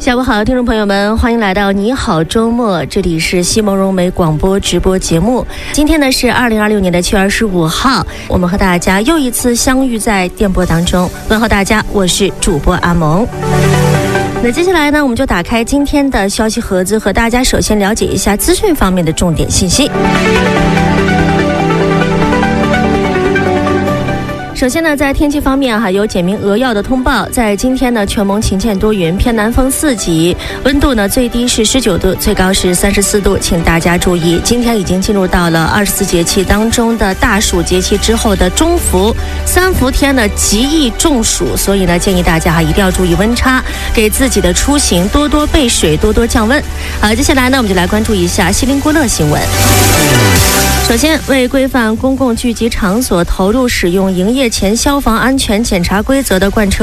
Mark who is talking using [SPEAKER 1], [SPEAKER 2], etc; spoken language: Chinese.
[SPEAKER 1] 下午好，听众朋友们，欢迎来到你好周末，这里是西蒙融媒广播直播节目。今天呢是2026年的7月25号，我们和大家又一次相遇在电波当中。问候大家，我是主播阿蒙。那接下来呢，我们就打开今天的消息盒子，和大家首先了解一下资讯方面的重点信息。首先呢，在天气方面有简明扼要的通报。在今天呢，全蒙晴间多云，偏南风4级，温度呢最低是19度，最高是34度，请大家注意，今天已经进入到了24节气当中的大暑节气之后的中伏，3伏天呢极易中暑，所以呢建议大家一定要注意温差，给自己的出行多多备水，多多降温。接下来呢，我们就来关注一下锡林郭勒新闻。首先，为规范公共聚集场所投入使用营业前消防安全检查规则的贯彻